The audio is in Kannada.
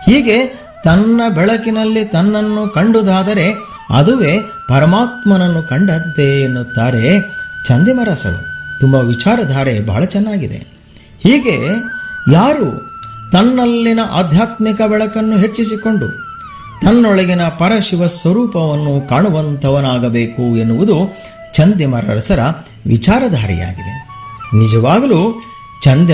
ಹೀಗೆ ತನ್ನ ಬೆಳಕಿನಲ್ಲಿ ತನ್ನನ್ನು ಕಂಡುದಾದರೆ ಅದುವೇ ಪರಮಾತ್ಮನನ್ನು ಕಂಡಂತೆ ಎನ್ನುತ್ತಾರೆ ಚಂದಿಮರಸರು. ತುಂಬ ವಿಚಾರಧಾರೆ ಬಹಳ ಚೆನ್ನಾಗಿದೆ. ಹೀಗೆ ಯಾರು ತನ್ನಲ್ಲಿನ ಆಧ್ಯಾತ್ಮಿಕ ಬೆಳಕನ್ನು ಹೆಚ್ಚಿಸಿಕೊಂಡು ತನ್ನೊಳಗಿನ ಪರಶಿವ ಸ್ವರೂಪವನ್ನು ಕಾಣುವಂಥವನಾಗಬೇಕು ಎನ್ನುವುದು ಚಂದಿಮರಸರ ವಿಚಾರಧಾರೆಯಾಗಿದೆ. ನಿಜವಾಗಲೂ